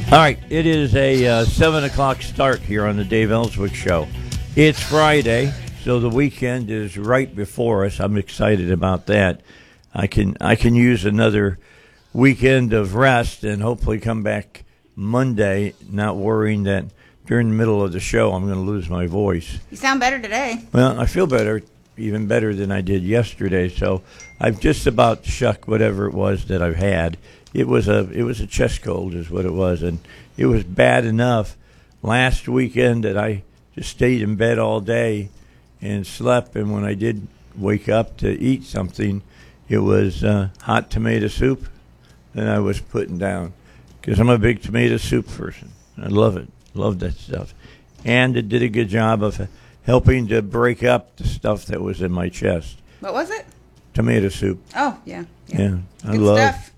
All right, it is a 7 o'clock start here on the Dave Ellswick Show. It's Friday, so the weekend is right before us. I'm excited about that. I can use another weekend of rest and hopefully come back Monday, not worrying that during the middle of the show I'm going to lose my voice. You sound better today. Well, I feel better, even better than I did yesterday, so I've just about shucked whatever it was that I've had. It was a chest cold is what it was, and it was bad enough last weekend that I just stayed in bed all day and slept, and when I did wake up to eat something, it was hot tomato soup that I was putting down because I'm a big tomato soup person. I love it. Love that stuff. And it did a good job of helping to break up the stuff that was in my chest. What was it? Tomato soup. Oh, yeah. Yeah, I Good love stuff.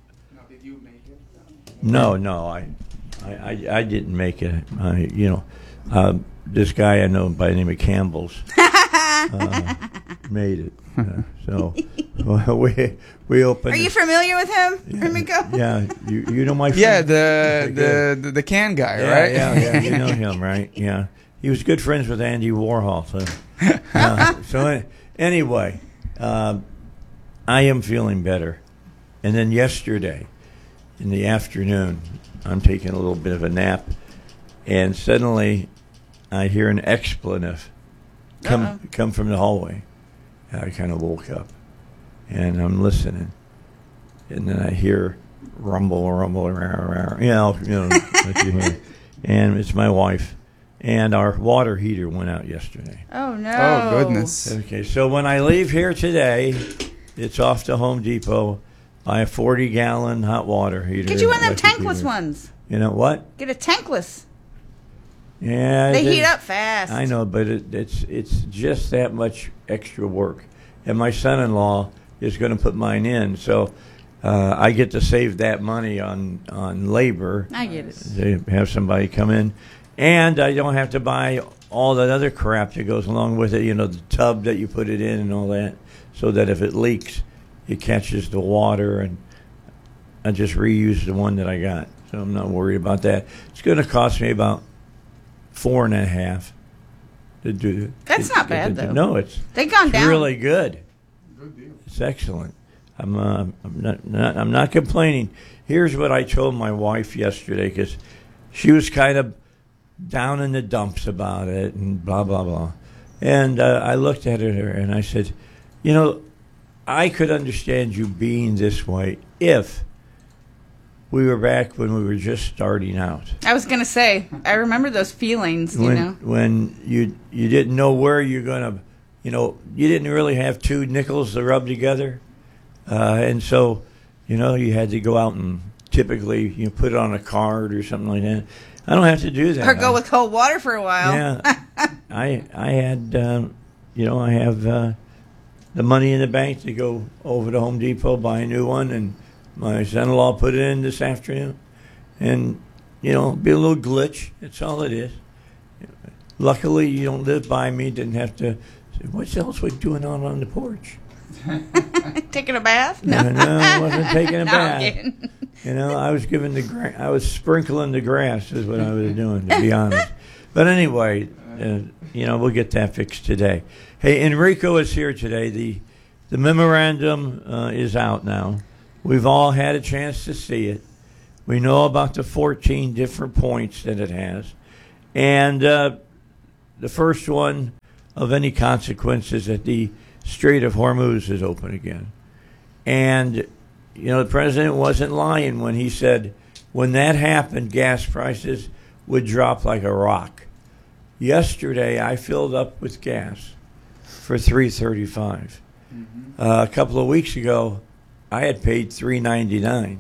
No, I didn't make it. This guy I know by the name of Campbell's made it. So we opened. Are you familiar with him, Remiko? Yeah, you know my friend. Yeah, the can guy, right? Yeah, you know him, right? Yeah, he was good friends with Andy Warhol. So anyway, I am feeling better. And then yesterday, in the afternoon, I'm taking a little bit of a nap, and suddenly I hear an expletive come from the hallway. I kind of woke up, and I'm listening, and then I hear rumble, what you hear, and it's my wife, and our water heater went out yesterday. Oh, no. Oh, goodness. Okay, so when I leave here today, it's off to Home Depot. Buy a 40-gallon hot water heater. Get you one of them electric tankless heater. ones. You know what? Get a tankless. Yeah, They heat up fast. I know, but it's just that much extra work. And my son-in-law is going to put mine in, so I get to save that money on labor. I get it. To have somebody come in, and I don't have to buy all that other crap that goes along with it. You know, the tub that you put it in and all that, so that if it leaks, it catches the water, and I just reuse the one that I got. So I'm not worried about that. It's going to cost me about $4.50 to do it. That's not bad, though. No, They've gone down. really good. Good deal. It's excellent. I'm not complaining. Here's what I told my wife yesterday, because she was kind of down in the dumps about it and blah blah blah. And I looked at her and I said, you know, I could understand you being this way if we were back when we were just starting out. I was going to say, I remember those feelings, you know. When you didn't know where you're going to, you didn't really have two nickels to rub together. And so, you had to go out and typically put it on a card or something like that. I don't have to do that. Or go with cold water for a while. Yeah. I had, I have the money in the bank to go over to Home Depot, buy a new one, and my son-in-law put it in this afternoon. And, be a little glitch. That's all it is. Luckily, you don't live by me. Didn't have to say, what's Ellswick doing on the porch? Taking a bath? No, I wasn't taking a No, bath. I'm kidding. I was I was sprinkling the grass is what I was doing, to be honest. But anyway, we'll get that fixed today. Hey, Enrico is here today. The memorandum is out now. We've all had a chance to see it. We know about the 14 different points that it has. And the first one of any consequence is that the Strait of Hormuz is open again. And, the president wasn't lying when he said when that happened, gas prices would drop like a rock. Yesterday, I filled up with gas for $3.35. A couple of weeks ago, I had paid $3.99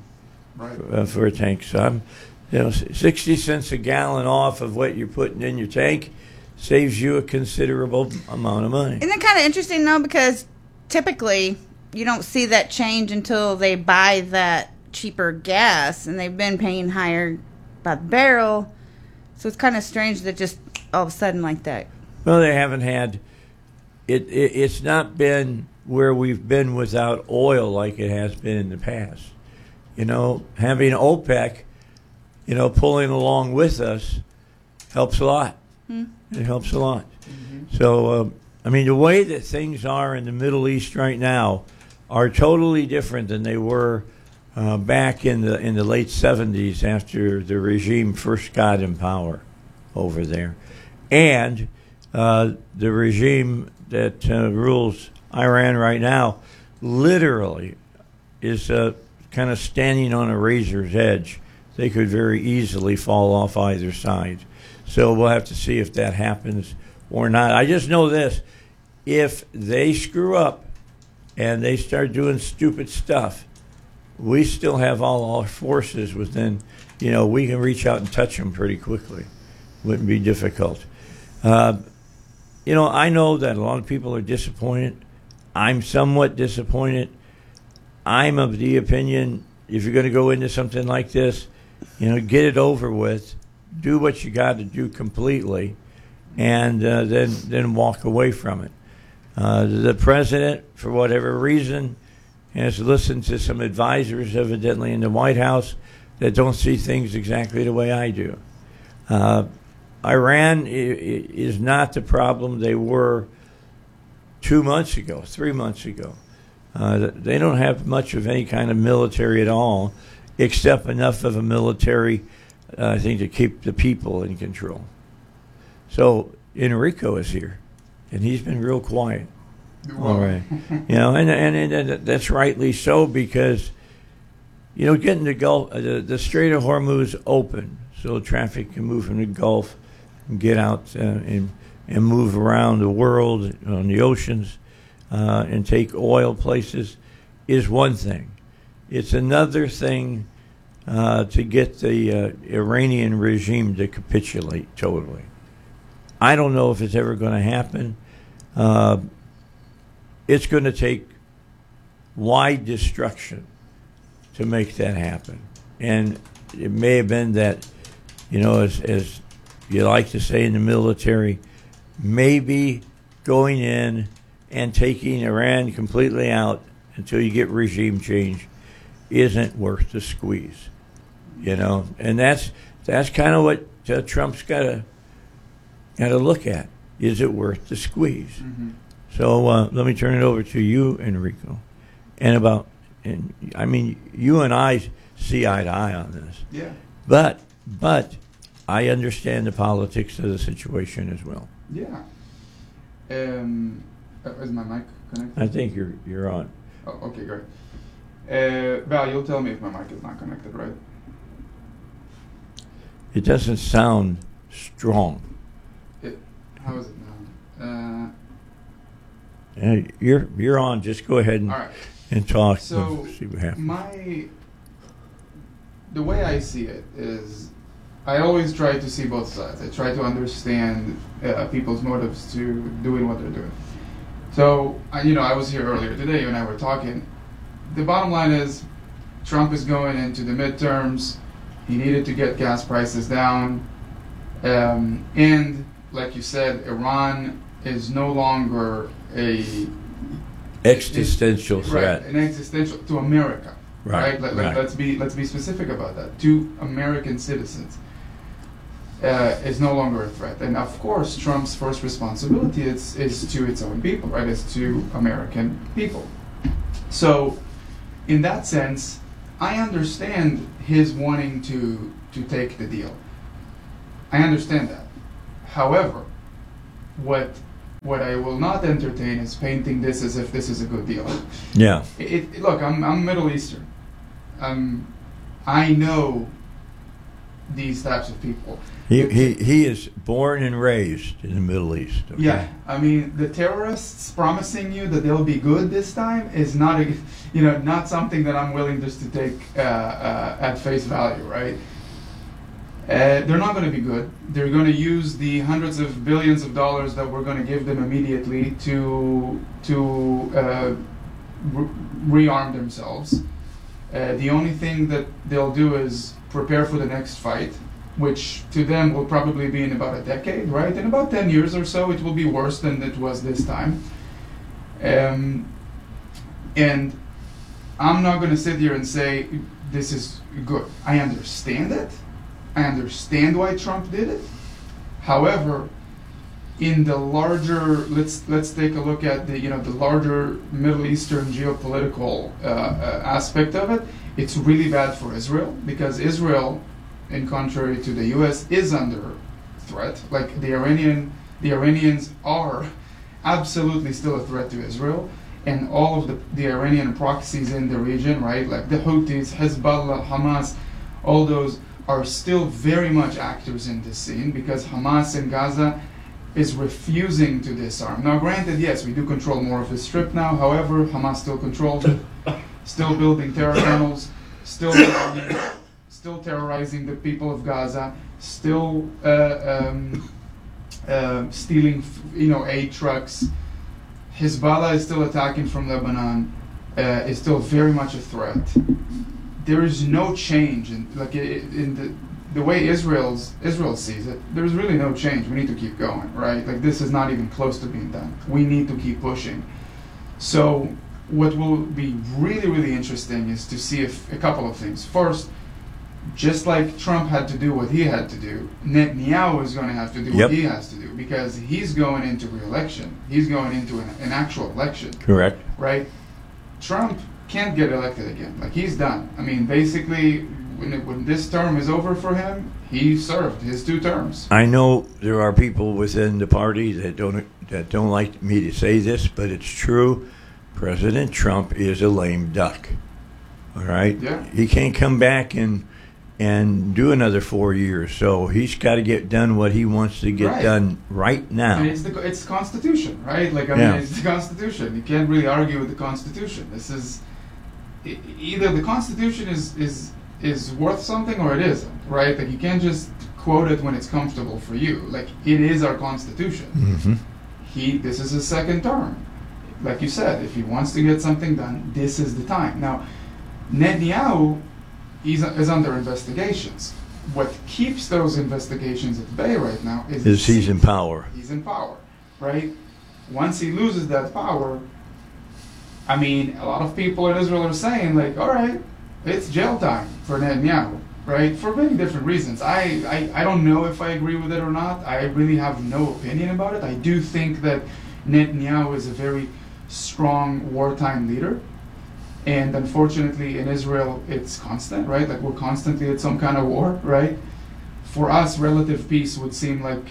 for a tank. So I'm, 60 cents a gallon off of what you're putting in your tank saves you a considerable amount of money. Isn't that kind of interesting, though? Because typically you don't see that change until they buy that cheaper gas, and they've been paying higher by the barrel. So it's kind of strange that just all of a sudden like that. Well, they haven't had it. It's not been where we've been without oil like it has been in the past. Having OPEC pulling along with us helps a lot. It helps a lot. So, the way that things are in the Middle East right now are totally different than they were back in the late 70s after the regime first got in power over there. And the regime that rules Iran right now literally is kind of standing on a razor's edge. They could very easily fall off either side. So we'll have to see if that happens or not. I just know this. If they screw up and they start doing stupid stuff, we still have all our forces within, we can reach out and touch them pretty quickly. Wouldn't be difficult. I know that a lot of people are disappointed. I'm somewhat disappointed. I'm of the opinion, if you're going to go into something like this, get it over with. Do what you got to do completely, and then walk away from it. The president, for whatever reason, has listened to some advisors, evidently in the White House, that don't see things exactly the way I do. Iran is not the problem they were 2 months ago, 3 months ago. They don't have much of any kind of military at all, except enough of a military, I think, to keep the people in control. So Enrico is here, and he's been real quiet. All right, and that's rightly so, because getting the Gulf, the Strait of Hormuz open, so traffic can move from the Gulf and get out and move around the world on the oceans and take oil places, is one thing. It's another thing to get the Iranian regime to capitulate totally. I don't know if it's ever going to happen. It's going to take wide destruction to make that happen. And it may have been that, as you like to say in the military, maybe going in and taking Iran completely out until you get regime change isn't worth the squeeze, and that's kind of what Trump's got to look at. Is it worth the squeeze? Mm-hmm. So let me turn it over to you, Enrico, and you and I see eye to eye on this. Yeah. But I understand the politics of the situation as well. Yeah. Is my mic connected? I think you're on. Oh, okay, great. Val, you'll tell me if my mic is not connected, right? It doesn't sound strong. How is it now? You're on. Just go ahead All right. and talk. So See what happens. The way I see it is, I always try to see both sides. I try to understand people's motives to doing what they're doing. So, I was here earlier today, you and I were talking. The bottom line is, Trump is going into the midterms. He needed to get gas prices down. And, like you said, Iran is no longer a existential threat. Right, an existential to America. Right. Let's be specific about that. To American citizens, is no longer a threat. And of course, Trump's first responsibility is to its own people, right? Is to American people. So, in that sense, I understand his wanting to take the deal. I understand that. However, what I will not entertain is painting this as if this is a good deal. Yeah. Look, I'm Middle Eastern. I know these types of people. He is born and raised in the Middle East. Okay? Yeah, the terrorists promising you that they'll be good this time is not not something that I'm willing just to take at face value, right? They're not going to be good. They're going to use the hundreds of billions of dollars that we're going to give them immediately to rearm themselves. The only thing that they'll do is prepare for the next fight, which to them will probably be in about a decade, right? In about 10 years or so, it will be worse than it was this time. And I'm not going to sit here and say this is good. I understand it. I understand why Trump did it. However, in the larger, let's take a look at the larger Middle Eastern geopolitical aspect of it. It's really bad for Israel, because Israel, in contrary to the U.S., is under threat. Like the Iranians are absolutely still a threat to Israel, and all of the Iranian proxies in the region, right, like the Houthis, Hezbollah, Hamas, all those are still very much actors in this scene, because Hamas in Gaza is refusing to disarm. Now, granted, yes, we do control more of the strip now. However, Hamas still controls it, still building terror tunnels, still terrorizing the people of Gaza, still stealing, aid trucks. Hezbollah is still attacking from Lebanon, is still very much a threat. There is no change in the way Israel sees it. There's really no change. We need to keep going, right? Like, this is not even close to being done. We need to keep pushing. So what will be really, really interesting is to see if a couple of things. First, just like Trump had to do what he had to do, Netanyahu is going to have to do what he has to do, because he's going into re-election. He's going into an actual election. Correct. Right? Trump can't get elected again. Like, he's done. I mean, basically, when this term is over for him, he served his 2 terms. I know there are people within the party that don't like me to say this, but it's true. President Trump is a lame duck. All right? Yeah. He can't come back and do another 4 years. So he's got to get done what he wants to get done right now. And it's the Constitution, right? Like, I mean, it's the Constitution. You can't really argue with the Constitution. This is either the Constitution is worth something or it isn't, right? Like, you can't just quote it when it's comfortable for you. Like, it is our Constitution. Mm-hmm. This is his 2nd term. Like you said, if he wants to get something done, this is the time. Now, Netanyahu is under investigations. What keeps those investigations at bay right now is he's in power. He's in power, right? Once he loses that power, I mean, a lot of people in Israel are saying, like, all right, it's jail time for Netanyahu, right? For many different reasons. I don't know if I agree with it or not. I really have no opinion about it. I do think that Netanyahu is a very strong wartime leader. And unfortunately, in Israel, it's constant, right? Like, we're constantly at some kind of war, right? For us, relative peace would seem like,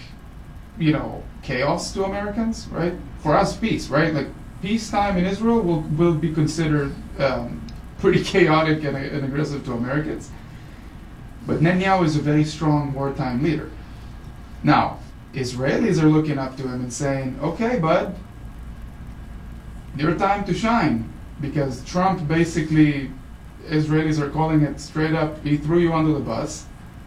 chaos to Americans, right? For us, peace, right? Like, peacetime in Israel will be considered pretty chaotic and aggressive to Americans. But Netanyahu is a very strong wartime leader. Now, Israelis are looking up to him and saying, okay, bud, your time to shine. Because Trump basically, Israelis are calling it straight up, he threw you under the bus.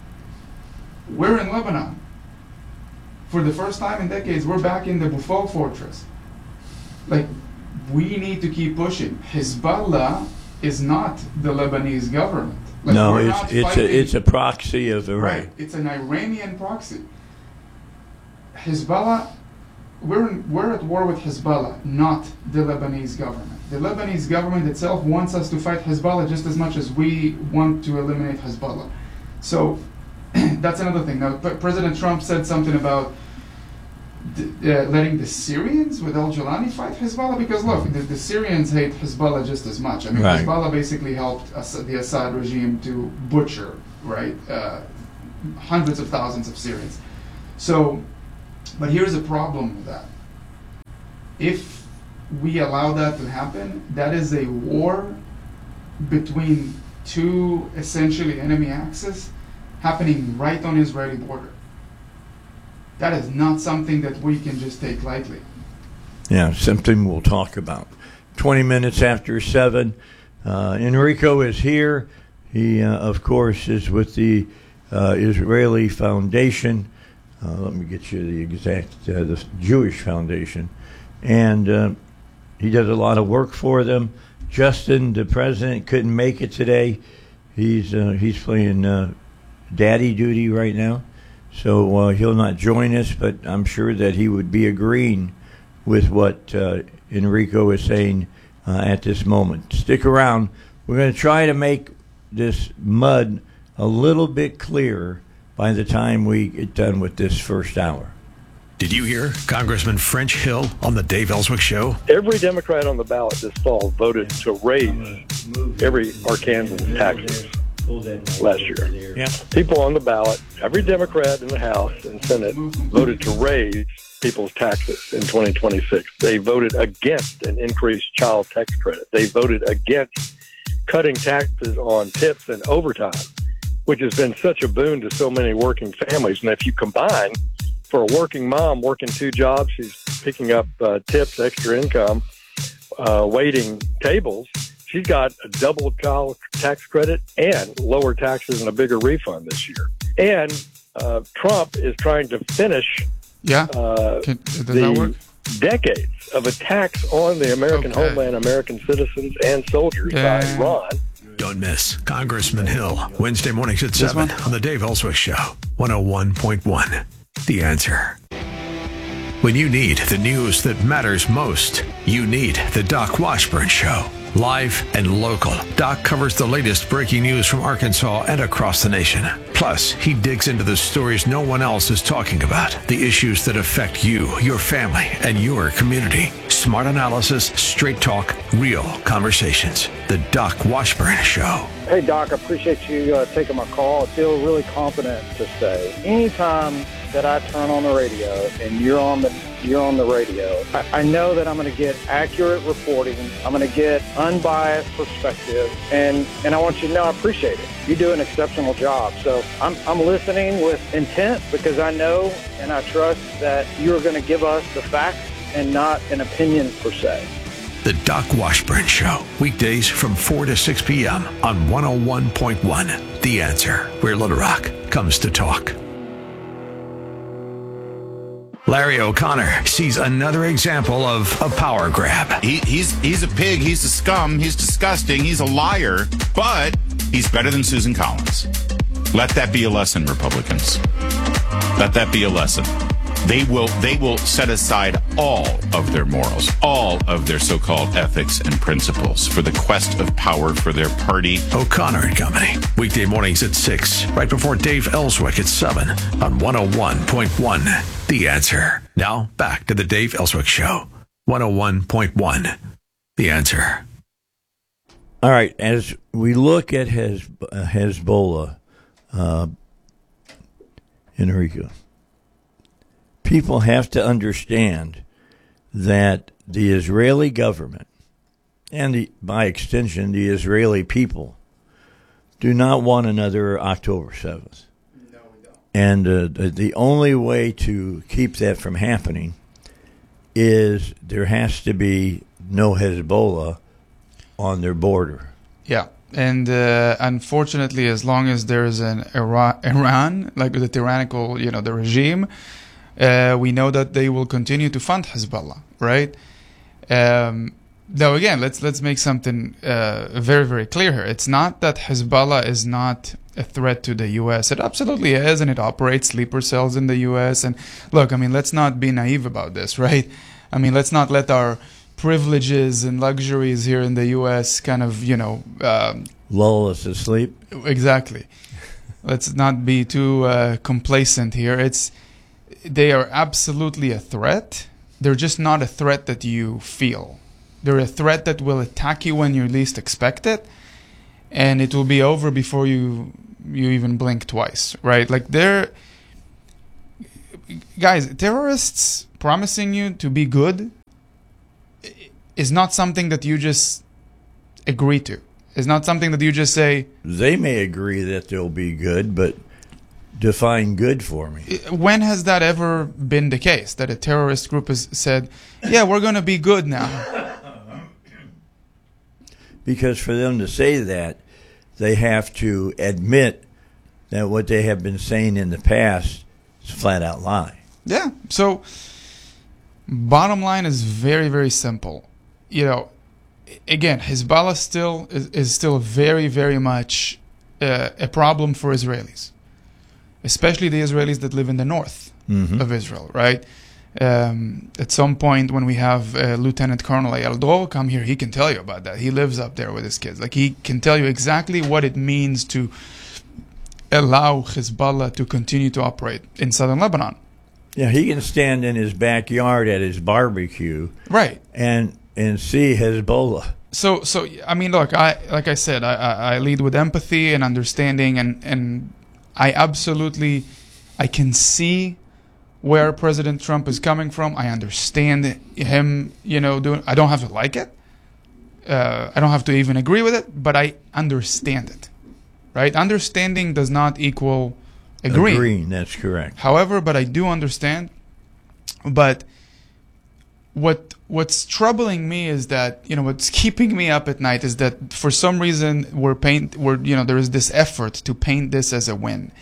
We're in Lebanon. For the first time in decades, we're back in the Bufo fortress. Like, we need to keep pushing. Hezbollah is not the Lebanese government. Like, no, it's a proxy of Iran. Right, it's an Iranian proxy. Hezbollah, we're at war with Hezbollah, not the Lebanese government. The Lebanese government itself wants us to fight Hezbollah just as much as we want to eliminate Hezbollah. So that's another thing. Now, President Trump said something about letting the Syrians with al-Jolani fight Hezbollah, because look, the Syrians hate Hezbollah just as much. I mean, Hezbollah basically helped the Assad regime to butcher, right, hundreds of thousands of Syrians. So, but here's a problem with that. If we allow that to happen, that is a war between 2 essentially enemy axes happening right on Israeli border. That is not something that we can just take lightly. Yeah, something we'll talk about. 20 minutes after 7, Enrico is here. He, of course, is with the Israeli Foundation. Let me get you the exact, the Jewish Foundation. And he does a lot of work for them. Justin, the president, couldn't make it today. He's playing daddy duty right now. So he'll not join us, but I'm sure that he would be agreeing with what Enrico is saying at this moment. Stick around. We're going to try to make this mud a little bit clearer by the time we get done with this first hour. Did you hear Congressman French Hill on the Dave Ellswick Show? Every Democrat on the ballot this fall voted to raise every Arkansan taxes last year. Yeah. People on the ballot, every Democrat in the House and Senate voted to raise people's taxes in 2026. They voted against an increased child tax credit. They voted against cutting taxes on tips and overtime, which has been such a boon to so many working families. And if you combine, for a working mom working 2 jobs, she's picking up tips, extra income, waiting tables. She's got a double child tax credit and lower taxes and a bigger refund this year. And Trump is trying to finish Does that work? decades of attacks on the American homeland, American citizens, and soldiers by Iran. Don't miss Congressman Hill, Wednesday mornings at 7 on the Dave Ellswick Show, 101.1. The Answer. When you need the news that matters most, you need the Doc Washburn Show. Live and local, Doc covers the latest breaking news from Arkansas and across the nation. Plus, he digs into the stories no one else is talking about, the issues that affect you, your family, and your community. Smart analysis, straight talk, real conversations. The Doc Washburn Show. Hey, Doc, I appreciate you taking my call. I feel really confident to say anytime that I turn on the radio and you're on the radio, I know that I'm going to get accurate reporting. I'm going to get unbiased perspective, and I want you to know I appreciate it. You do an exceptional job. So I'm listening with intent because I know and I trust that you're going to give us the facts and not an opinion per se. The Doc Washburn Show, weekdays from 4 to 6 p.m. on 101.1. The Answer, where Little Rock comes to talk. Larry O'Connor sees another example of a power grab. He's a pig. He's a scum. He's disgusting. He's a liar. But he's better than Susan Collins. Let that be a lesson, Republicans. Let that be a lesson. They will set aside all of their morals, all of their so-called ethics and principles for the quest of power for their party. O'Connor and Company, weekday mornings at 6, right before Dave Ellswick at 7 on 101.1. The Answer. Now, back to the Dave Ellswick Show, 101.1. The Answer. All right, as we look at Hezbollah, Enrico, people have to understand that the Israeli government and, by extension, the Israeli people do not want another October 7th. No, we don't. And the only way to keep that from happening is there has to be no Hezbollah on their border. Yeah. And unfortunately, as long as there's an Iran, like the tyrannical, the regime, we know that they will continue to fund Hezbollah, right? Now, again, let's make something very, very clear here. It's not that Hezbollah is not a threat to the U.S. It absolutely is, and it operates sleeper cells in the U.S. And look, let's not be naive about this, right? Let's not let our privileges and luxuries here in the U.S. kind of, lull us to sleep. Exactly. Let's not be too complacent here. They are absolutely a threat. They're just not a threat that you feel. They're a threat that will attack you when you least expect it, and it will be over before you even blink twice, right? Guys, terrorists promising you to be good is not something that you just agree to. It's not something that you just say. They may agree that they'll be good, but define good for me. When has that ever been the case, that a terrorist group has said, yeah, we're going to be good now? Because for them to say that, they have to admit that what they have been saying in the past is a flat-out lie. Yeah. So, bottom line is very, very simple. Again, Hezbollah is still very, very much a problem for Israelis, especially the Israelis that live in the north of Israel, right? At some point when we have Lieutenant Colonel Eyal Dror come here, he can tell you about that. He lives up there with his kids. He can tell you exactly what it means to allow Hezbollah to continue to operate in southern Lebanon. Yeah, he can stand in his backyard at his barbecue, right, and see Hezbollah. So I mean, look, like I said, I lead with empathy and understanding, and I can see where President Trump is coming from. I understand him, doing. I don't have to like it. I don't have to even agree with it, but I understand it. Right? Understanding does not equal agreeing. Agreeing, that's correct. However, but I do understand. But what's troubling me is that, what's keeping me up at night is that for some reason there is this effort to paint this as a win.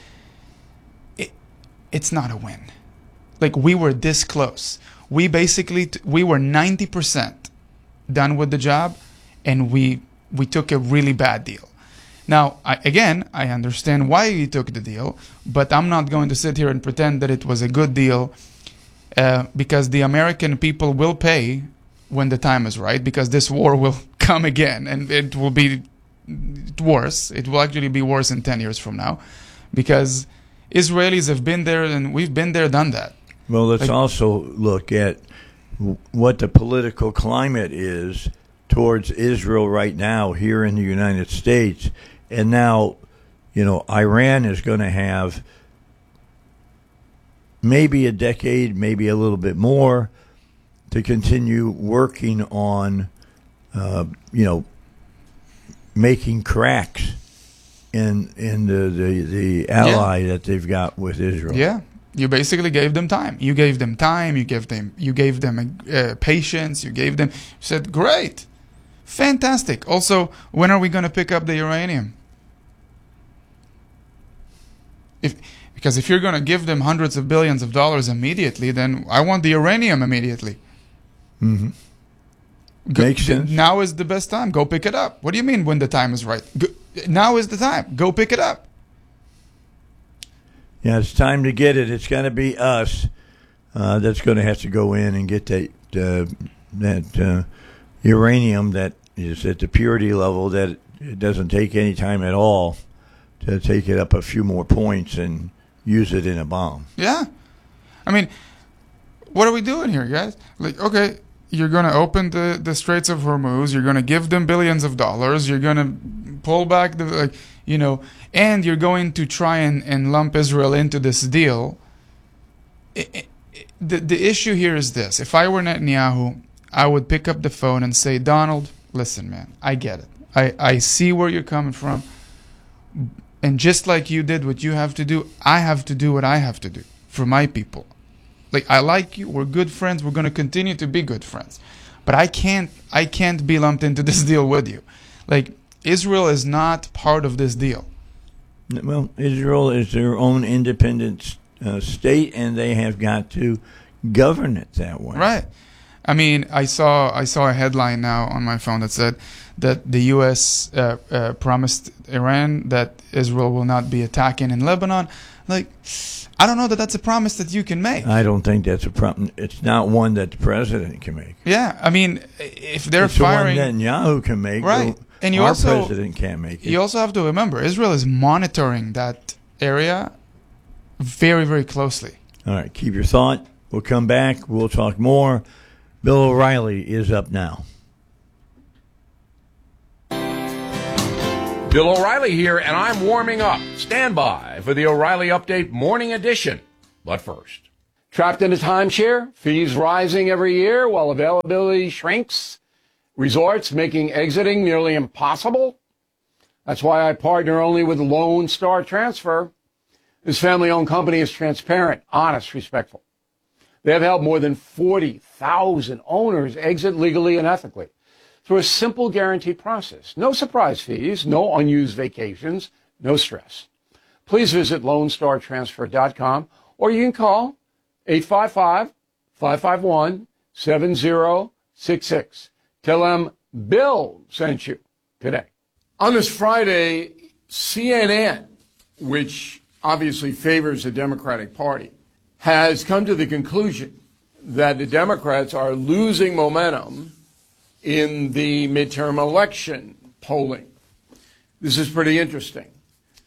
It's not a win. Like, we were this close. We were 90% done with the job, and we took a really bad deal. Now, I understand why we took the deal, but I'm not going to sit here and pretend that it was a good deal, because the American people will pay when the time is right, because this war will come again, and it will be worse. It will actually be worse in 10 years from now, because Israelis have been there, and we've been there, done that. Well, let's also look at what the political climate is towards Israel right now here in the United States. And now, Iran is going to have maybe a decade, maybe a little bit more, to continue working on, making cracks in the ally that they've got with Israel. Yeah. You basically gave them time. You gave them time. You gave them patience. You said, great, fantastic. Also, when are we going to pick up the uranium? Because if you're going to give them hundreds of billions of dollars immediately, then I want the uranium immediately. Mm-hmm. Makes sense. Now is the best time. Go pick it up. What do you mean when the time is right? Now is the time. Go pick it up. Yeah, it's time to get it. It's going to be us that's going to have to go in and get that uranium that is at the purity level that it doesn't take any time at all to take it up a few more points and use it in a bomb. Yeah. I mean, what are we doing here, guys? Like, okay, you're going to open the Straits of Hormuz. You're going to give them billions of dollars. You're going to pull back and you're going to try and lump Israel into this deal. The issue here is this. If I were Netanyahu, I would pick up the phone and say, Donald, listen, man, I get it. I see where you're coming from. And just like you did what you have to do, I have to do what I have to do for my people. Like, I like you. We're good friends. We're going to continue to be good friends. But I can't be lumped into this deal with you. Like, Israel is not part of this deal. Well, Israel is their own independent state, and they have got to govern it that way. Right. I mean, I saw a headline now on my phone that said that the U.S. Promised Iran that Israel will not be attacking in Lebanon. Like, I don't know that that's a promise that you can make. I don't think that's a promise. It's not one that the president can make. Yeah, I mean, if they're it's firing... It's one Netanyahu can make. Right. And our president can't make it. You also have to remember, Israel is monitoring that area very, very closely. All right, keep your thought. We'll come back. We'll talk more. Bill O'Reilly is up now. Bill O'Reilly here, and I'm warming up. Stand by for the O'Reilly Update Morning Edition. But first, trapped in a timeshare, fees rising every year while availability shrinks, resorts making exiting nearly impossible. That's why I partner only with Lone Star Transfer. This family-owned company is transparent, honest, respectful. They have helped more than 40,000 owners exit legally and ethically through a simple guaranteed process. No surprise fees, no unused vacations, no stress. Please visit LoneStarTransfer.com or you can call 855-551-7066. Tell them Bill sent you today. On this Friday, CNN, which obviously favors the Democratic Party, has come to the conclusion that the Democrats are losing momentum in the midterm election polling. This is pretty interesting.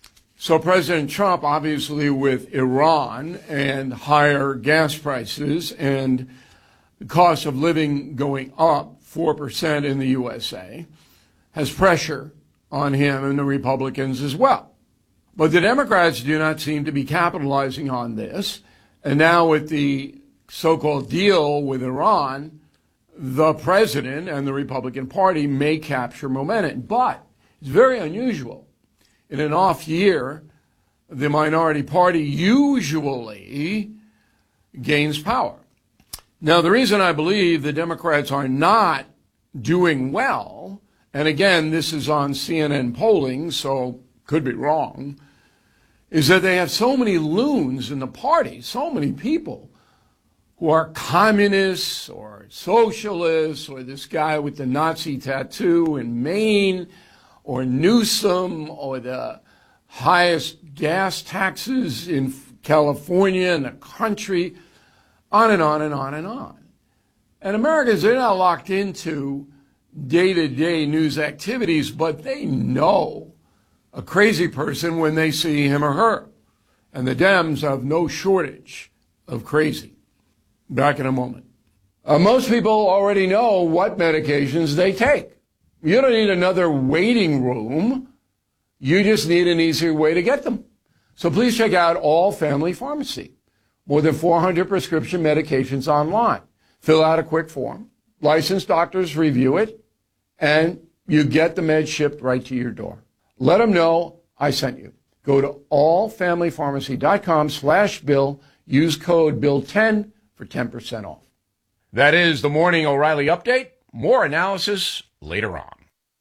So President Trump, obviously with Iran and higher gas prices and the cost of living going up 4% in the USA, has pressure on him and the Republicans as well. But the Democrats do not seem to be capitalizing on this. And now with the so-called deal with Iran, the president and the Republican Party may capture momentum. But it's very unusual. In an off year, the minority party usually gains power. Now, the reason I believe the Democrats are not doing well, and again, this is on CNN polling, so could be wrong, is that they have so many loons in the party, so many people who are communists or socialists, or this guy with the Nazi tattoo in Maine, or Newsom, or the highest gas taxes in California and the country, on and on and on and on. And Americans, they're not locked into day-to-day news activities, but they know a crazy person when they see him or her. And the Dems have no shortage of crazy. Back in a moment. Most people already know what medications they take. You don't need another waiting room. You just need an easier way to get them. So please check out All Family Pharmacy. More than 400 prescription medications online. Fill out a quick form. Licensed doctors review it, and you get the meds shipped right to your door. Let them know I sent you. Go to allfamilypharmacy.com/Bill. Use code BILL10 for 10% off. That is the Morning O'Reilly Update. More analysis later on.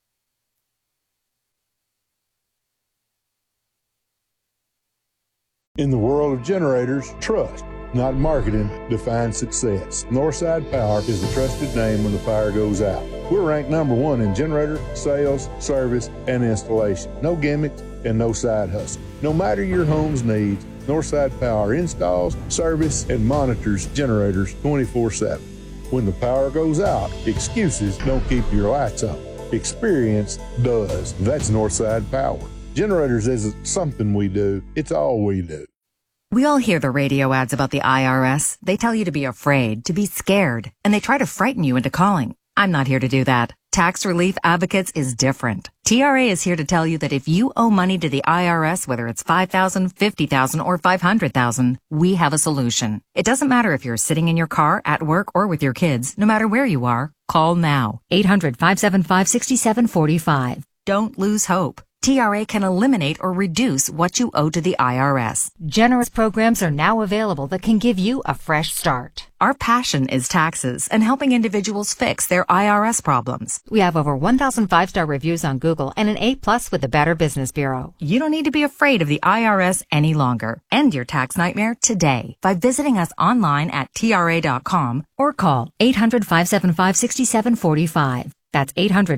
In the world of generators, trust, not marketing, defines success. Northside Power is the trusted name when the fire goes out. We're ranked #1 in generator, sales, service, and installation. No gimmicks and no side hustle. No matter your home's needs, Northside Power installs, service, and monitors generators 24/7. When the power goes out, excuses don't keep your lights on. Experience does. That's Northside Power. Generators isn't something we do, it's all we do. We all hear the radio ads about the IRS. They tell you to be afraid, to be scared, and they try to frighten you into calling. I'm not here to do that. Tax Relief Advocates is different. TRA is here to tell you that if you owe money to the IRS, whether it's $5,000, $50,000, or $500,000, we have a solution. It doesn't matter if you're sitting in your car, at work, or with your kids. No matter where you are, call now. 800-575-6745. Don't lose hope. TRA can eliminate or reduce what you owe to the IRS. Generous programs are now available that can give you a fresh start. Our passion is taxes and helping individuals fix their IRS problems. We have over 1,000 5-star reviews on Google and an A+ with the Better Business Bureau. You don't need to be afraid of the IRS any longer. End your tax nightmare today by visiting us online at TRA.com or call 800-575-6745. That's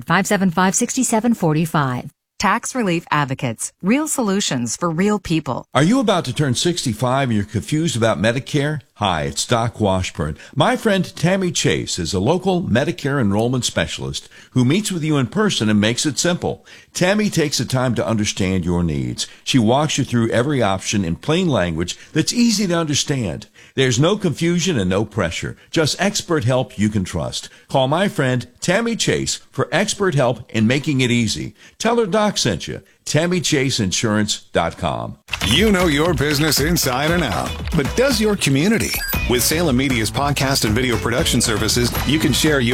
800-575-6745. Tax Relief Advocates. Real solutions for real people. Are you about to turn 65 and you're confused about Medicare? Hi, it's Doc Washburn. My friend Tammy Chase is a local Medicare enrollment specialist who meets with you in person and makes it simple. Tammy takes the time to understand your needs. She walks you through every option in plain language that's easy to understand. There's no confusion and no pressure. Just expert help you can trust. Call my friend Tammy Chase for expert help in making it easy. Tell her Doc sent you. TammyChaseInsurance.com. You know your business inside and out, but does your community? With Salem Media's podcast and video production services, you can share your